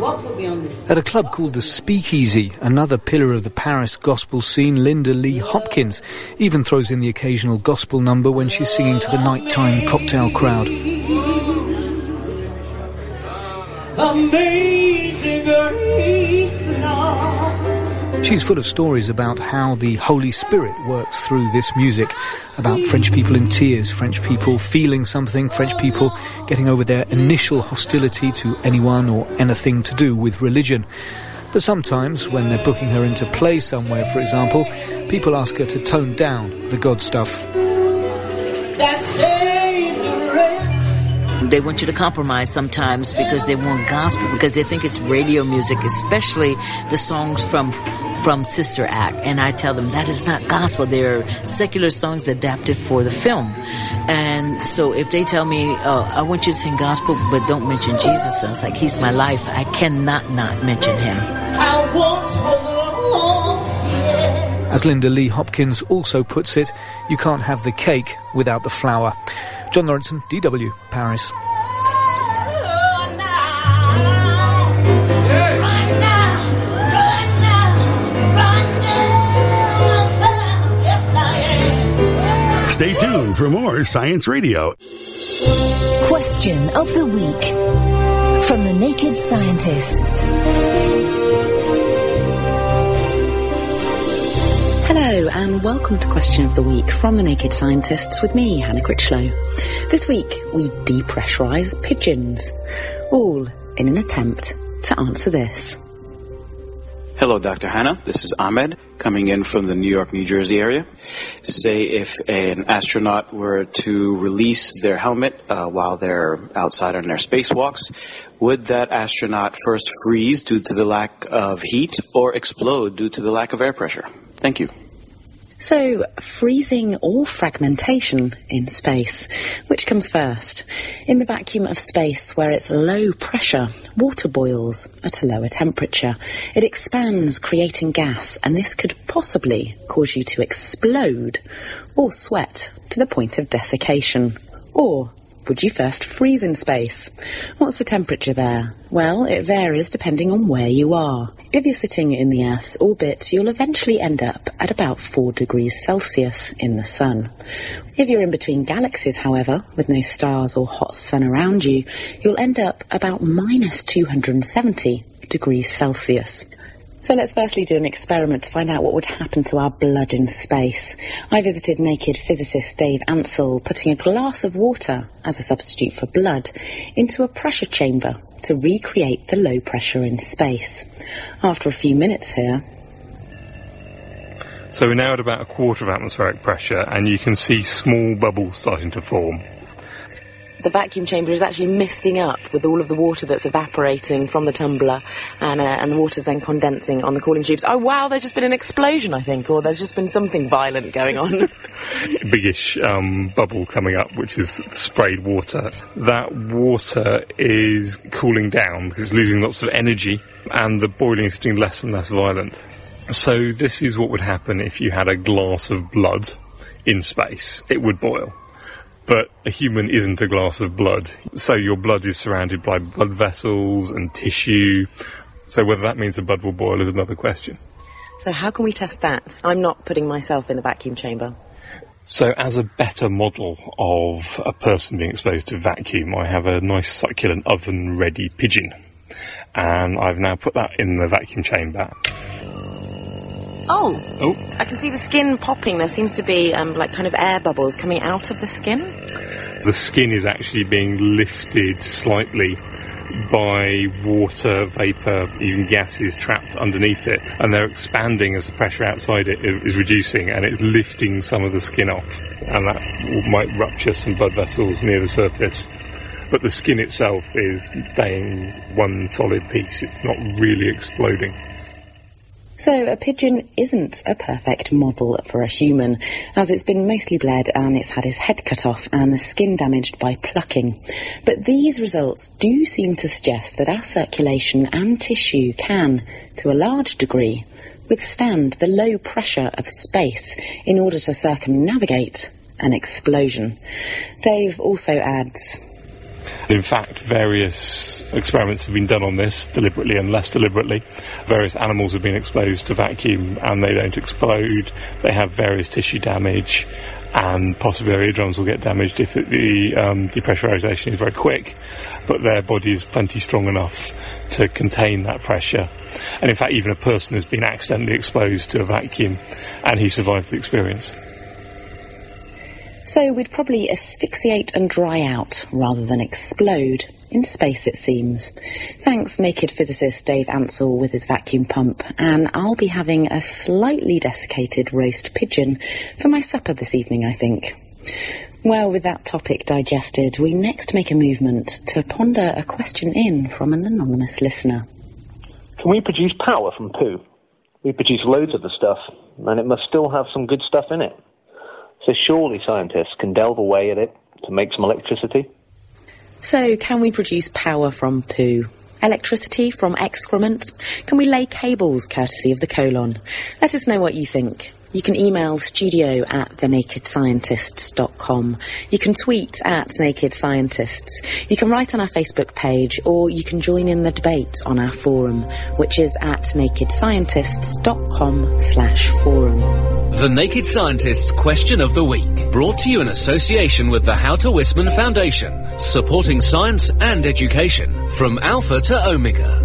At a club called the Speakeasy, another pillar of the Paris gospel scene, Linda Lee Hopkins even throws in the occasional gospel number when she's singing to the nighttime cocktail crowd. Amazing grace now. She's full of stories about how the Holy Spirit works through this music, about French people in tears, French people feeling something, French people getting over their initial hostility to anyone or anything to do with religion. But sometimes, when they're booking her into play somewhere, for example, people ask her to tone down the God stuff. That's They want you to compromise sometimes because they want gospel, because they think it's radio music, especially the songs from Sister Act. And I tell them that is not gospel. They're secular songs adapted for the film. And so if they tell me, I want you to sing gospel, but don't mention Jesus, I was like, he's my life. I cannot not mention him. As Linda Lee Hopkins also puts it, you can't have the cake without the flour. John Lawrenson, DW, Paris. Stay tuned for more Science Radio. Question of the week from the Naked Scientists. Hello and welcome to Question of the Week from the Naked Scientists with me, Hannah Critchlow. This week we depressurise pigeons, all in an attempt to answer this. Hello, Dr. Hannah. This is Ahmed, coming in from the New York, New Jersey area. Say if an astronaut were to release their helmet while they're outside on their spacewalks, would that astronaut first freeze due to the lack of heat or explode due to the lack of air pressure? Thank you. So, freezing or fragmentation in space, which comes first? In the vacuum of space, where it's low pressure, water boils at a lower temperature. It expands, creating gas, and this could possibly cause you to explode or sweat to the point of desiccation. Or would you first freeze in space? What's the temperature there? Well, it varies depending on where you are. If you're sitting in the Earth's orbit, you'll eventually end up at about 4 degrees Celsius in the sun. If you're in between galaxies, however, with no stars or hot sun around you, you'll end up about minus 270 degrees Celsius. So let's firstly do an experiment to find out what would happen to our blood in space. I visited naked physicist Dave Ansell putting a glass of water as a substitute for blood into a pressure chamber to recreate the low pressure in space. After a few minutes here... So we're now at about 1/4 of atmospheric pressure and you can see small bubbles starting to form. The vacuum chamber is actually misting up with all of the water that's evaporating from the tumbler, and the water's then condensing on the cooling tubes. Oh, wow, there's just been an explosion, I think, or there's just been something violent going on. Biggish bubble coming up, which is sprayed water. That water is cooling down because it's losing lots of energy, and the boiling is getting less and less violent. So this is what would happen if you had a glass of blood in space. It would boil. But a human isn't a glass of blood. So your blood is surrounded by blood vessels and tissue. So whether that means the blood will boil is another question. So how can we test that? I'm not putting myself in the vacuum chamber. So as a better model of a person being exposed to vacuum, I have a nice succulent oven-ready pigeon. And I've now put that in the vacuum chamber. Oh, I can see the skin popping. There seems to be like kind of air bubbles coming out of the skin. The skin is actually being lifted slightly by water, vapour, even gases trapped underneath it, and they're expanding as the pressure outside it is reducing, and it's lifting some of the skin off, and that might rupture some blood vessels near the surface. But the skin itself is staying one solid piece. It's not really exploding. So a pigeon isn't a perfect model for a human, as it's been mostly bled and it's had his head cut off and the skin damaged by plucking. But these results do seem to suggest that our circulation and tissue can, to a large degree, withstand the low pressure of space in order to circumnavigate an explosion. Dave also adds... In fact, various experiments have been done on this, deliberately and less deliberately. Various animals have been exposed to vacuum and they don't explode. They have various tissue damage, and possibly their eardrums will get damaged if the depressurization is very quick, but their body is plenty strong enough to contain that pressure. And in fact, even a person has been accidentally exposed to a vacuum and he survived the experience. So we'd probably asphyxiate and dry out rather than explode. In space, it seems. Thanks, naked physicist Dave Ansell with his vacuum pump. And I'll be having a slightly desiccated roast pigeon for my supper this evening, I think. Well, with that topic digested, we next make a movement to ponder a question in from an anonymous listener. Can we produce power from poo? We produce loads of the stuff, and it must still have some good stuff in it. So surely scientists can delve away at it to make some electricity? So, can we produce power from poo? Electricity from excrement? Can we lay cables courtesy of the colon? Let us know what you think. You can email studio@thenakedscientists.com. You can tweet @nakedscientists. You can write on our Facebook page, or you can join in the debate on our forum, which is nakedscientists.com/forum. The Naked Scientists Question of the Week, brought to you in association with the Houter Wisman Foundation, supporting science and education from Alpha to Omega.